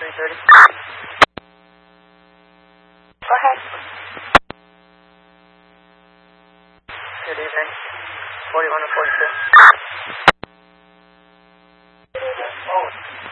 330. Go ahead. Good evening. 41 and 42.